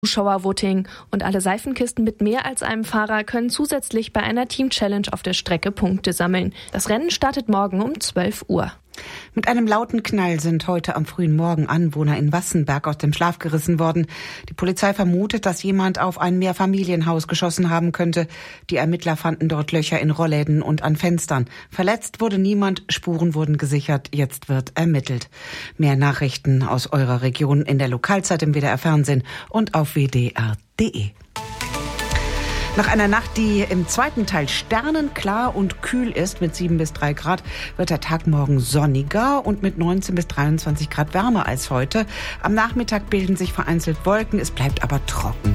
Zuschauervoting und alle Seifenkisten mit mehr als einem Fahrer können zusätzlich bei einer Team-Challenge auf der Strecke Punkte sammeln. Das Rennen startet morgen um 12 Uhr. Mit einem lauten Knall sind heute am frühen Morgen Anwohner in Wassenberg aus dem Schlaf gerissen worden. Die Polizei vermutet, dass jemand auf ein Mehrfamilienhaus geschossen haben könnte. Die Ermittler fanden dort Löcher in Rollläden und an Fenstern. Verletzt wurde niemand, Spuren wurden gesichert, jetzt wird ermittelt. Mehr Nachrichten aus eurer Region in der Lokalzeit im WDR Fernsehen und auf wdr.de. Nach einer Nacht, die im zweiten Teil sternenklar und kühl ist mit 7 bis 3 Grad, wird der Tag morgen sonniger und mit 19 bis 23 Grad wärmer als heute. Am Nachmittag bilden sich vereinzelt Wolken, es bleibt aber trocken.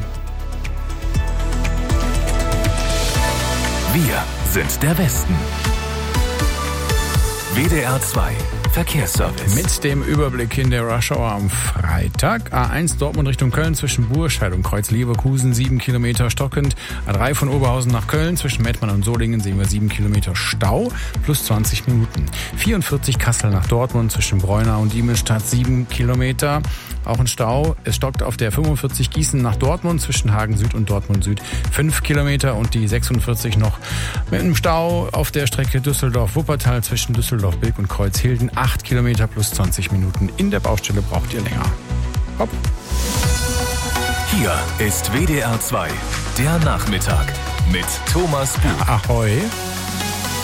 Wir sind der Westen. WDR 2 Verkehrsservice. Mit dem Überblick in der Rush Hour am Freitag. A1 Dortmund Richtung Köln zwischen Burscheid und Kreuz-Leverkusen 7 Kilometer stockend. A3 von Oberhausen nach Köln zwischen Mettmann und Solingen sehen wir 7 Kilometer Stau plus 20 Minuten. 44 Kassel nach Dortmund zwischen Breunau und Diemelstadt 7 Kilometer. Auch ein Stau. Es stockt auf der 45 Gießen nach Dortmund zwischen Hagen Süd und Dortmund Süd 5 Kilometer und die 46 noch mit einem Stau auf der Strecke Düsseldorf-Wuppertal zwischen Düsseldorf-Bilk und Kreuzhilden 8 Kilometer plus 20 Minuten. In der Baustelle braucht ihr länger. Hopp. Hier ist WDR 2, der Nachmittag mit Thomas Buch. Ahoi.